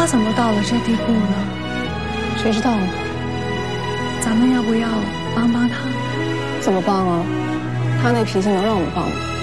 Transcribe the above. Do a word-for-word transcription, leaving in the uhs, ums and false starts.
怎么到了这地步呢？ 谁知道呢？ 咱们要不要帮帮他？ 怎么帮啊？他那脾气能让我们帮吗？